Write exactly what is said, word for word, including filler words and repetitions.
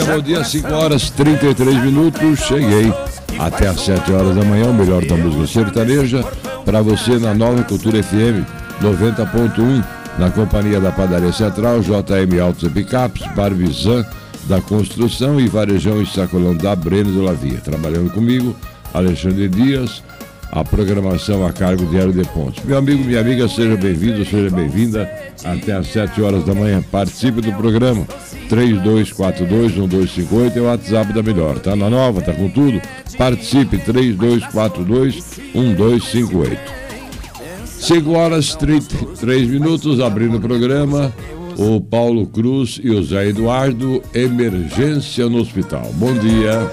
dia, bom dia, cinco horas e trinta e três minutos, cheguei até às sete horas da manhã, o melhor da música sertaneja, para você na Nova Cultura F M noventa ponto um, na companhia da Padaria Central, J M Autos e Picapes, Barbizan da Construção e Varejão e Sacolão da Breno do Lavia. Trabalhando comigo, Alexandre Dias, a programação a cargo de Hélio de Pontes. Meu amigo, minha amiga, seja bem-vindo, seja bem-vinda até às sete horas da manhã. Participe do programa. três dois quatro dois um dois cinco oito é o WhatsApp da Melhor. Tá na nova, tá com tudo? Participe, três dois quatro dois um dois cinco oito. cinco horas e trinta e três minutos, abrindo o programa, o Paulo Cruz e o Zé Eduardo, emergência no hospital. Bom dia.